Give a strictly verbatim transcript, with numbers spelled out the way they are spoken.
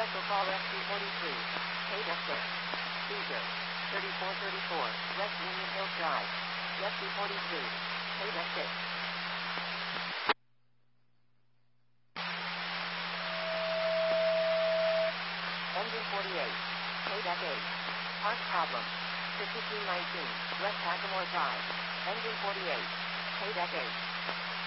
Cancel call F two forty-three. K F six. Seizure. thirty-four thirty-four. West Union Hills Drive. F two forty-three. K F six. Engine forty-eight. K F eight. Park problem. fifty-two nineteen. West Hackamore Drive. Engine forty-eight. K F eight.